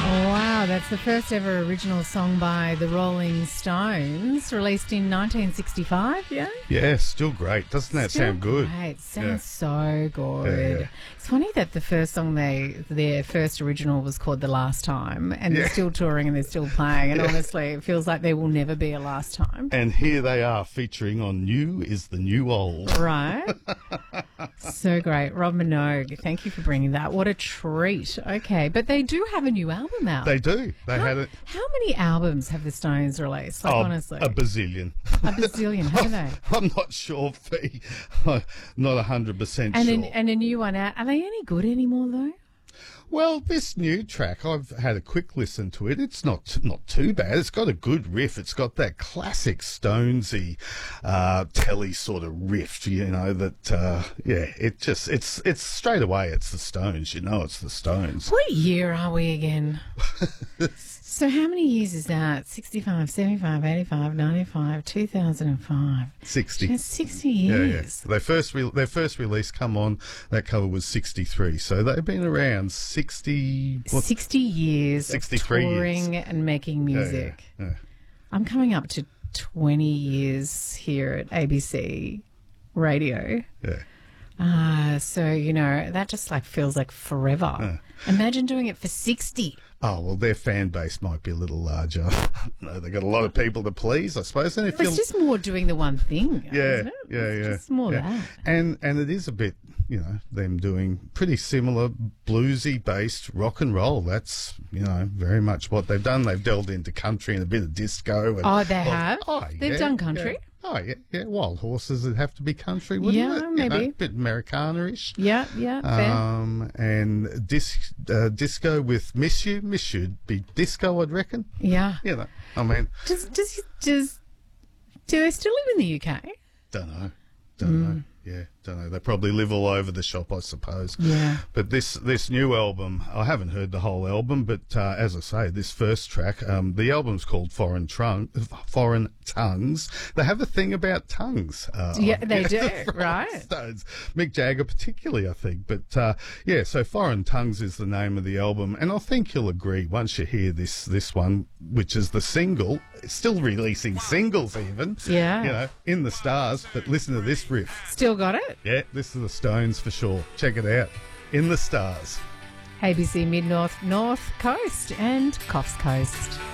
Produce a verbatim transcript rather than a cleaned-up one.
Wow, that's the first ever original song by the Rolling Stones, released in nineteen sixty-five, yeah? Yeah, still great. Doesn't that Still sound good? Great. Sounds Yeah. so good. Yeah, yeah. It's funny that the first song they, their first original was called The Last Time, and Yeah. they're still touring and they're still playing, and Yeah. honestly, it feels like there will never be a last time. And here they are featuring on New is the New Old. Right? So great. Rob Minogue, thank you for bringing that. What a treat. Okay, but they do have a new album out. They do. They how, had it. How many albums have the Stones released? Like, oh, honestly. a bazillion. A bazillion, haven't they? I'm not sure, Fee. Not one hundred percent And, sure. an, and a new one out. Are they any good anymore, though? Well, this new track, I've had a quick listen to it. It's not not too bad. It's got a good riff. It's got that classic Stonesy, uh, telly sort of riff, you know, that, uh, yeah, it just, it's, it's straight away, it's the Stones, you know, it's the Stones. What year are we again? So how many years is that? sixty-five, seventy-five, eighty-five, ninety-five, two thousand five. sixty. That's sixty Yeah, yeah. years. Their first, re- their first release, Come On, that cover was sixty-three. So they've been around sixty, what, sixty years sixty-three of years. touring and making yeah, music. yeah, yeah. I'm coming up to twenty years here at A B C Radio. Yeah. Uh, so, you know, that just like feels like forever. Yeah. Imagine doing it for sixty. Oh, well, their fan base might be a little larger. No, they've got a lot of people to please, I suppose. And if It's you just more doing the one thing, yeah, isn't it? yeah, It's yeah. just more yeah. that. And and it is a bit, you know, them doing pretty similar bluesy based rock and roll. That's, you know, very much what they've done. They've delved into country and a bit of disco. And, Oh, they have? Oh, They've yeah, done country? Yeah. Oh, yeah, yeah. Wild Horses would have to be country, wouldn't Yeah, it? You maybe. know, a bit Americana-ish. Yeah, yeah, fair. Um, and dis- uh, disco with Miss You. Miss You'd be disco, I'd reckon. Yeah. You know, I mean, Does, does, does, do they still live in the U K? don't know. Don't know. Yeah, don't know. They probably live all over the shop, I suppose. Yeah. But this this new album, I haven't heard the whole album, but uh, as I say, this first track, um, the album's called Foreign Trunk, Foreign Tongues. They have a thing about tongues. Uh, Yeah, they the do, Rolling right? Stones. Mick Jagger particularly, I think. But uh, yeah, so Foreign Tongues is the name of the album, and I think you'll agree once you hear this this one, which is the single. It's still releasing singles even. Yeah. You know, in the stars. But listen to this riff. Still got it? Yeah, this is the Stones for sure. Check it out. In the Stars. A B C Mid-North, North Coast and Coffs Coast.